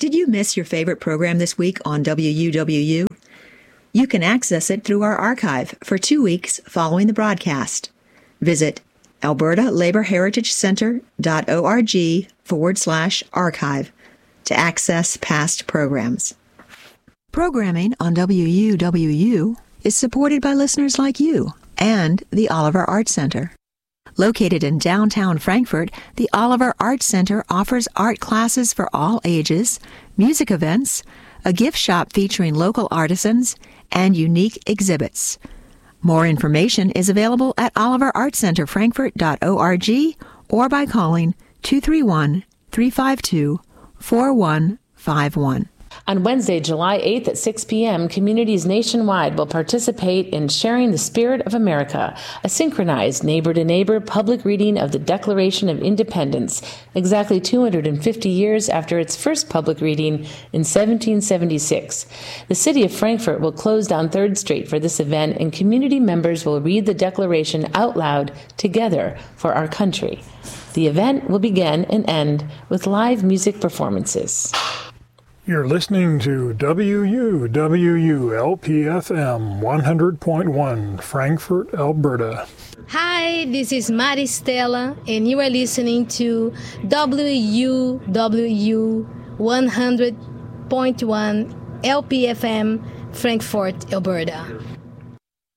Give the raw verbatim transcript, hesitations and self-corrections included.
Did you miss your favorite program this week on W U W U? You can access it through our archive for two weeks following the broadcast. Visit alberta labor heritage center dot org forward slash archive to access past programs. Programming on W U W U is supported by listeners like you and the Oliver Art Center. Located in downtown Frankfort, the Oliver Art Center offers art classes for all ages, music events, a gift shop featuring local artisans, and unique exhibits. More information is available at oliver art center frankfort dot org or by calling two three one, three five two, four one five one. On Wednesday, July eighth at six p.m., communities nationwide will participate in Sharing the Spirit of America, a synchronized neighbor-to-neighbor public reading of the Declaration of Independence, exactly two hundred fifty years after its first public reading in seventeen seventy-six. The city of Frankfort will close down third Street for this event, and community members will read the Declaration out loud together for our country. The event will begin and end with live music performances. You're listening to W U W U L P F M one hundred point one, Frankfort, Alberta. Hi, this is Maristela, and you are listening to W U W U one hundred point one L P F M, Frankfort, Alberta.